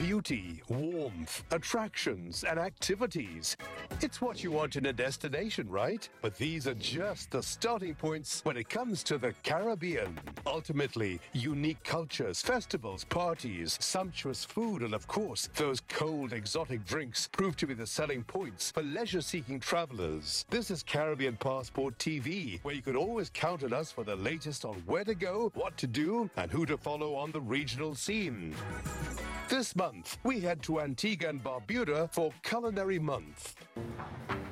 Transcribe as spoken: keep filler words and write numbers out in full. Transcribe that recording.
Beauty, warmth, attractions, and activities. It's what you want in a destination, right? But these are just the starting points when it comes to the Caribbean. Ultimately, unique cultures, festivals, parties, sumptuous food, and of course, those cold exotic drinks prove to be the selling points for leisure-seeking travelers. This is Caribbean Passport T V, where you can always count on us for the latest on where to go, what to do, and who to follow on the regional scene. This month, we head to Antigua and Barbuda for Culinary Month.